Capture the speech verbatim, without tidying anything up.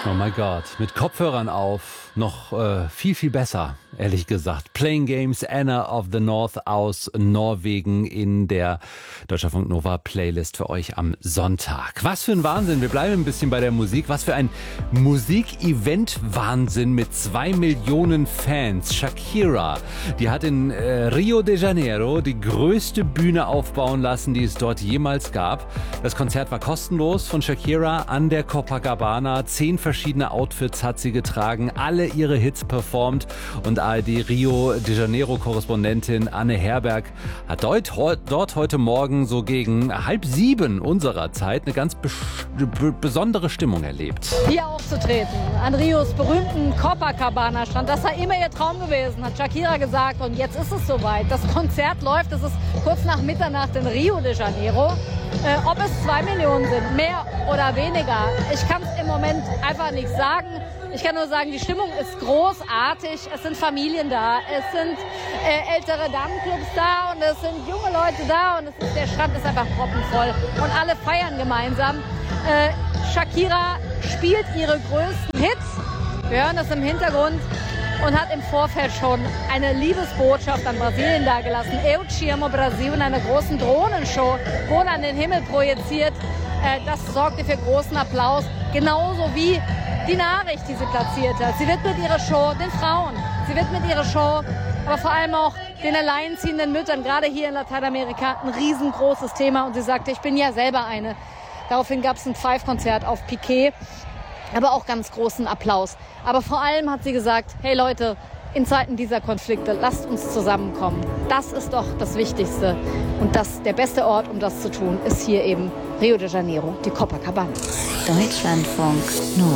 Oh mein Gott, mit Kopfhörern auf, noch äh, viel, viel besser, ehrlich gesagt. Playing Games, Anna of the North aus Norwegen in der Deutschlandfunk Nova Playlist für euch am Sonntag. Was für ein Wahnsinn, wir bleiben ein bisschen bei der Musik. Was für ein Musik-Event-Wahnsinn mit zwei Millionen Fans. Shakira, die hat in äh, Rio de Janeiro die größte Bühne aufbauen lassen, die es dort jemals gab. Das Konzert war kostenlos von Shakira an der Copacabana. Zehn verschiedene Outfits hat sie getragen, alle ihre Hits performt und A R D Rio de Janeiro Korrespondentin Anne Herberg hat dort, dort heute Morgen so gegen halb sieben unserer Zeit eine ganz besondere Stimmung erlebt. Hier aufzutreten, an Rios berühmten Copacabana-Strand, das sei immer ihr Traum gewesen, hat Shakira gesagt, und jetzt ist es soweit. Das Konzert läuft, es ist kurz nach Mitternacht in Rio de Janeiro. Äh, ob es zwei Millionen sind, mehr oder weniger, ich kann es im Moment einfach nicht sagen. Ich kann nur sagen, die Stimmung ist großartig. Es sind Familien da, es sind äh, ältere Damenclubs da und es sind junge Leute da und es ist, der Strand ist einfach proppenvoll und alle feiern gemeinsam. Äh, Shakira spielt ihre größten Hits. Wir hören das im Hintergrund. Und hat im Vorfeld schon eine Liebesbotschaft an Brasilien dargelassen. Eu te amo Brasil in einer großen Drohnenshow wurde an den Himmel projiziert. Das sorgte für großen Applaus, genauso wie die Nachricht, die sie platziert hat. Sie widmet ihre Show den Frauen, sie widmet ihre Show, aber vor allem auch den alleinziehenden Müttern, gerade hier in Lateinamerika, ein riesengroßes Thema. Und sie sagte, ich bin ja selber eine. Daraufhin gab es ein Five-Konzert auf Piquet. Aber auch ganz großen Applaus. Aber vor allem hat sie gesagt, hey Leute, in Zeiten dieser Konflikte, lasst uns zusammenkommen. Das ist doch das Wichtigste. Und das, der beste Ort, um das zu tun, ist hier eben Rio de Janeiro, die Copacabana. Deutschlandfunk Nova.